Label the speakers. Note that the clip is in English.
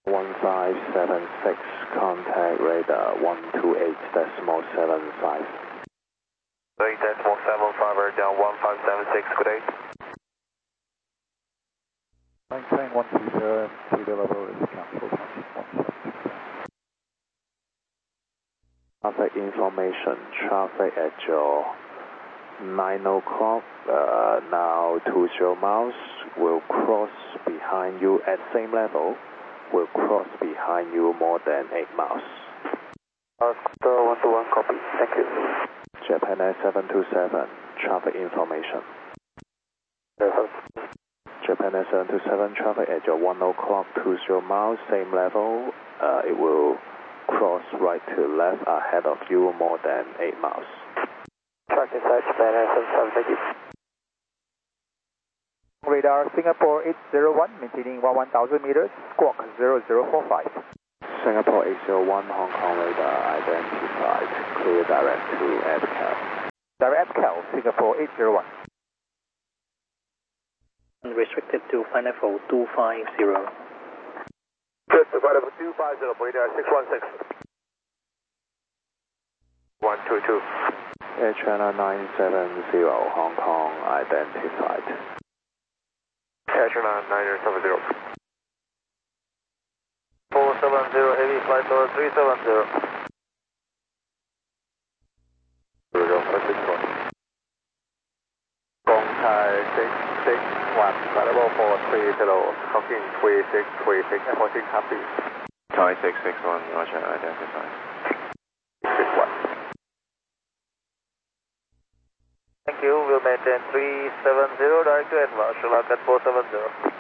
Speaker 1: 1576, contact radar 128.75.
Speaker 2: 3.75, down 1576, good day.
Speaker 3: Maintain 120, TV level is cancelled, 1767.
Speaker 1: Traffic information, traffic at your 9 o'clock, now 20 miles, will cross behind you at same level, will cross behind you more than 8 miles.
Speaker 2: Oscar 121, copy, thank you.
Speaker 1: Japan Air 727, traffic information. Japan Air 727, traffic at your 1 o'clock, 20 miles, same level, it will cross right to left ahead of you more than 8 miles.
Speaker 2: Track inside Japan Air 727, thank you.
Speaker 4: Radar Singapore 801, maintaining 1000 meters, squawk 0045.
Speaker 1: Singapore 801, Hong Kong radar identified, clear direct to ADCAL.
Speaker 4: Direct ADCAL, Singapore 801.
Speaker 5: Restricted to final level 250.
Speaker 2: Good, to final level 250, radar 616. 122.
Speaker 1: Air China 970, Hong Kong identified.
Speaker 2: Air China 970. 470, heavy flight over 370. Contact 661, level 430, talking 2626, approaching copy.
Speaker 6: Charlie 661, Roger, identified.
Speaker 2: 661. Thank you, we'll maintain 370, direct to Edward, Sri Lanka 470.